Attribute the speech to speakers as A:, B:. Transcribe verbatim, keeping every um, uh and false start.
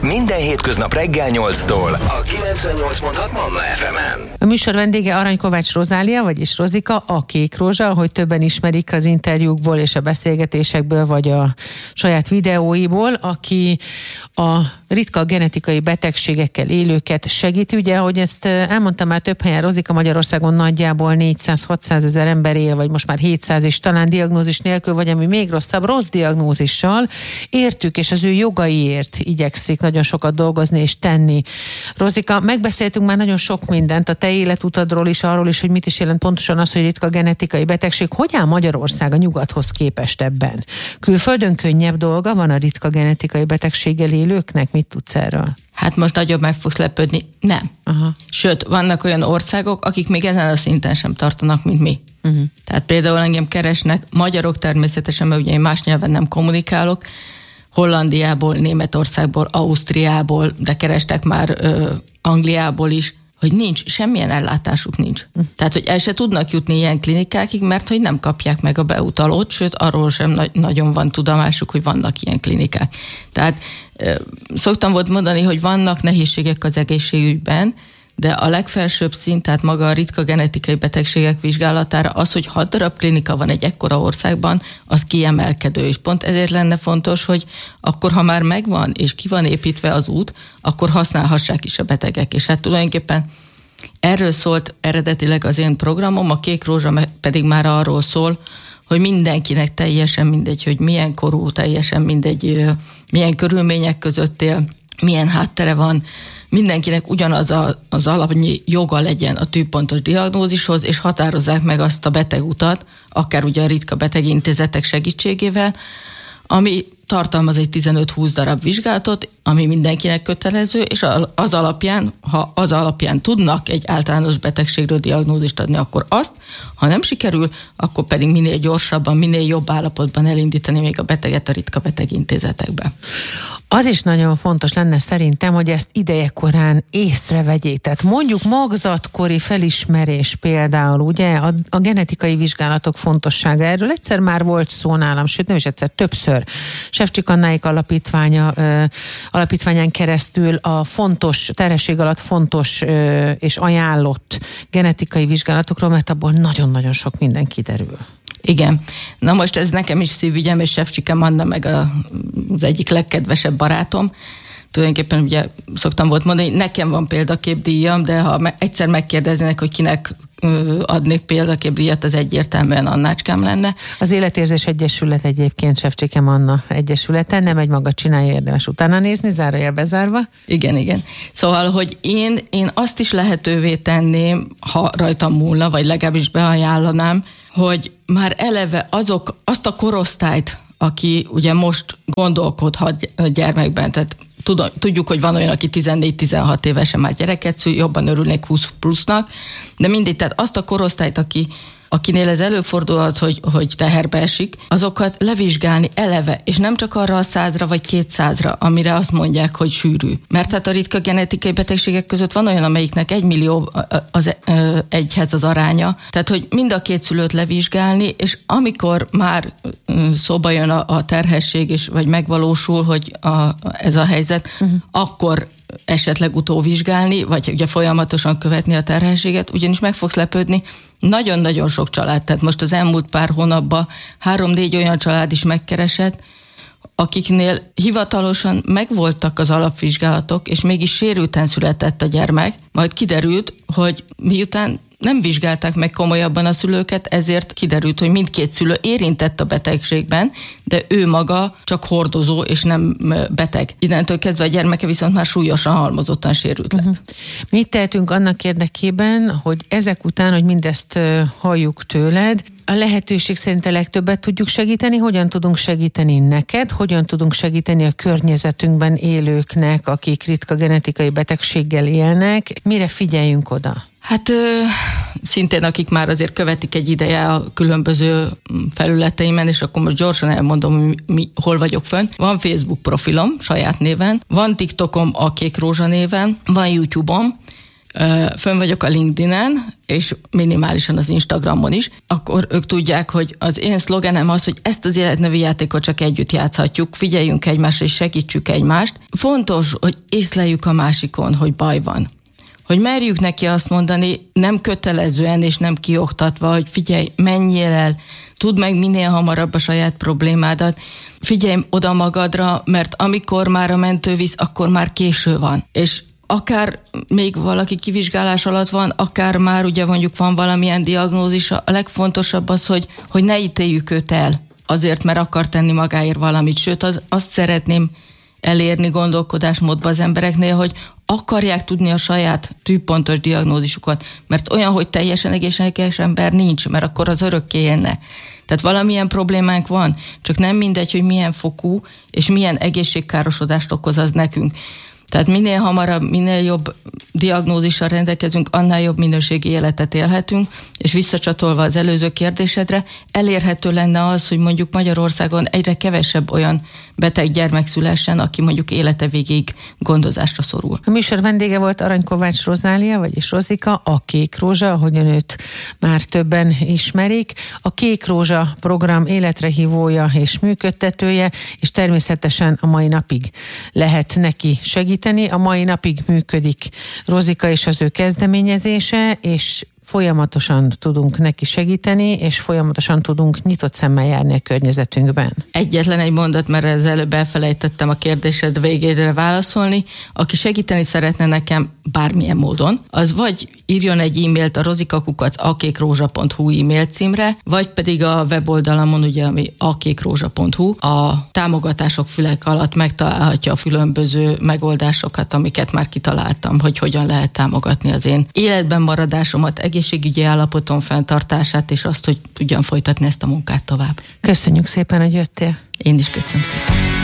A: Minden hétköznap reggel nyolctól a kilencvennyolc pont hat Manna ef emen.
B: A műsor vendége Arany Kovács Rozália, vagyis Rozika, a Kék Rózsa, ahogy többen ismerik az interjúkból és a beszélgetésekből, vagy a saját videóiból, aki a ritka genetikai betegségekkel élőket segíti. Ugye, ahogy ezt elmondtam már több helyen, Rozika, Magyarországon nagyjából négyszáz-hatszáz ezer ember él, vagy most már hétszáz is, talán diagnózis nélkül, vagy ami még rosszabb, rossz diagnózissal. Értük, és az ő jogaiért igyekszik nagyon sokat dolgozni és tenni. Rozika, megbeszéltünk már nagyon sok mindent, a te életutadról is, arról is, hogy mit is jelent pontosan az, hogy ritka genetikai betegség. Hogy áll Magyarország a nyugathoz képest ebben? Külföldön könnyebb dolga van a ritka genetikai betegséggel élőknek? Mit tudsz erről?
C: Hát most nagyobb meg fogsz lepődni. Nem. Aha. Sőt, vannak olyan országok, akik még ezen a szinten sem tartanak, mint mi. Uh-huh. Tehát például engem keresnek magyarok természetesen, mert ugye én más nyelven nem kommunikálok, Hollandiából, Németországból, Ausztriából, de kerestek már ö, Angliából is, hogy nincs, semmilyen ellátásuk nincs. Uh. Tehát, hogy el se tudnak jutni ilyen klinikákig, mert hogy nem kapják meg a beutalót, sőt, arról sem na- nagyon van tudomásuk, hogy vannak ilyen klinikák. Tehát ö, szoktam volt mondani, hogy vannak nehézségek az egészségügyben, de a legfelsőbb szint, tehát maga a ritka genetikai betegségek vizsgálatára az, hogy hat darab klinika van egy ekkora országban, az kiemelkedő, és pont ezért lenne fontos, hogy akkor, ha már megvan, és ki van építve az út, akkor használhassák is a betegek. És hát tulajdonképpen erről szólt eredetileg az én programom, a Kék Rózsa pedig már arról szól, hogy mindenkinek teljesen mindegy, hogy milyen korú, teljesen mindegy, milyen körülmények között él, milyen háttere van, mindenkinek ugyanaz a, az alapnyi joga legyen a tűpontos diagnózishoz, és határozzák meg azt a betegutat, akár ugye a ritka betegintézetek segítségével, ami tartalmaz egy tizenöt-húsz darab vizsgálatot, ami mindenkinek kötelező, és az alapján, ha az alapján tudnak egy általános betegségről diagnózist adni, akkor azt, ha nem sikerül, akkor pedig minél gyorsabban, minél jobb állapotban elindítani még a beteget a ritka betegintézetekbe.
B: Az is nagyon fontos lenne szerintem, hogy ezt idejekorán észrevegyék. Tehát mondjuk magzatkori felismerés például, ugye, a, a genetikai vizsgálatok fontossága. Erről egyszer már volt szó nálam, sőt nem is egyszer, többször. Sefcsik Annáik alapítványa, ö, alapítványán keresztül a fontos, terhesség alatt fontos ö, és ajánlott genetikai vizsgálatokról, mert abból nagyon-nagyon sok minden kiderül.
C: Igen. Na most ez nekem is szívügyem, és Sefcsikem Anna meg a, az egyik legkedvesebb barátom. Tulajdonképpen ugye szoktam volt mondani, hogy nekem van példaképdíjam, de ha me- egyszer megkérdeznének, hogy kinek ö, adnék példaképdíjat, az egyértelműen Annácskám lenne.
B: Az Életérzés Egyesület egyébként Sefcsikem Anna egyesülete, nem egy maga csinálja, érdemes utána nézni, zárójel bezárva.
C: Igen, igen. Szóval, hogy én, én azt is lehetővé tenném, ha rajtam múlna, vagy legalábbis beajánlanám, hogy már eleve azok, azt a korosztályt, aki ugye most gondolkodhat a gyermekben, tehát tudjuk, hogy van olyan, aki tizennégy-tizenhat évesen már gyereket szül, jobban örülnék húsz plusznak, de mindig, tehát azt a korosztályt, aki akinél ez előfordulhat, hogy, hogy teherbe esik, azokat levizsgálni eleve, és nem csak arra a százra vagy kétszázra, amire azt mondják, hogy sűrű. Mert hát a ritka genetikai betegségek között van olyan, amelyiknek egy millió az egyhez az aránya. Tehát, hogy mind a két szülőt levizsgálni, és amikor már szóba jön a, a terhesség, és, vagy megvalósul, hogy a, ez a helyzet, uh-huh. akkor esetleg utóvizsgálni, vagy ugye folyamatosan követni a terhességet, ugyanis meg fogsz lepődni, nagyon-nagyon sok család, tehát most az elmúlt pár hónapban három-négy olyan család is megkeresett, akiknél hivatalosan megvoltak az alapvizsgálatok, és mégis sérülten született a gyermek, majd kiderült, hogy miután nem vizsgálták meg komolyabban a szülőket, ezért kiderült, hogy mindkét szülő érintett a betegségben, de ő maga csak hordozó és nem beteg. Innentől kezdve a gyermeke viszont már súlyosan halmozottan sérült lett. Uh-huh.
B: Mit tehetünk annak érdekében, hogy ezek után, hogy mindezt uh, halljuk tőled, a lehetőség szerint a legtöbbet tudjuk segíteni, hogyan tudunk segíteni neked, hogyan tudunk segíteni a környezetünkben élőknek, akik ritka genetikai betegséggel élnek, mire figyeljünk oda?
C: Hát ö, szintén akik már azért követik egy ideje a különböző felületeimen, és akkor most gyorsan elmondom, hogy mi, hol vagyok fönn. Van Facebook profilom saját néven, van TikTokom a Kék Rózsa néven, van YouTube-om, fönn vagyok a LinkedIn-en, és minimálisan az Instagramon is, akkor ők tudják, hogy az én szlogenem az, hogy ezt az életnevű játékot csak együtt játszhatjuk, figyeljünk egymásra és segítsük egymást. Fontos, hogy észleljük a másikon, hogy baj van. Hogy merjük neki azt mondani, nem kötelezően és nem kioktatva, hogy figyelj, menjél el, tudd meg minél hamarabb a saját problémádat, figyelj oda magadra, mert amikor már a mentő visz, akkor már késő van. És akár még valaki kivizsgálás alatt van, akár már ugye mondjuk van valamilyen diagnózis, a legfontosabb az, hogy, hogy ne ítéljük őt el azért, mert akar tenni magáért valamit. Sőt, az, azt szeretném elérni gondolkodásmódban az embereknél, hogy akarják tudni a saját tűpontos diagnózisukat, mert olyan, hogy teljesen egészséges ember nincs, mert akkor az örökké élne. Tehát valamilyen problémánk van, csak nem mindegy, hogy milyen fokú és milyen egészségkárosodást okoz az nekünk. Tehát minél hamarabb, minél jobb diagnózissal rendelkezünk, annál jobb minőségi életet élhetünk, és visszacsatolva az előző kérdésedre, elérhető lenne az, hogy mondjuk Magyarországon egyre kevesebb olyan beteg gyermek szülessen, aki mondjuk élete végéig gondozásra szorul.
B: A műsor vendége volt Arany Kovács Rozália, vagyis Rozika, a Kék Rózsa, ahogyan őt már többen ismerik. A Kék Rózsa program életre hívója és működtetője, és természetesen a mai napig lehet neki segíteni. A mai napig működik Rozika és az ő kezdeményezése, és folyamatosan tudunk neki segíteni, és folyamatosan tudunk nyitott szemmel járni a környezetünkben.
C: Egyetlen egy mondat, mert ezzel előbb elfelejtettem a kérdésed végére válaszolni. Aki segíteni szeretne nekem bármilyen módon, az vagy írjon egy e-mailt a rozikakukac a kékrózsa pont hu e-mail címre, vagy pedig a weboldalamon, ugye, ami a kékrózsa pont hu, a támogatások fülek alatt megtalálhatja a különböző megoldásokat, amiket már kitaláltam, hogy hogyan lehet támogatni az én életben maradásomat, egészségügyi állapotom fenntartását, és azt, hogy tudjam folytatni ezt a munkát tovább.
B: Köszönjük szépen, hogy jöttél.
C: Én is köszönöm szépen.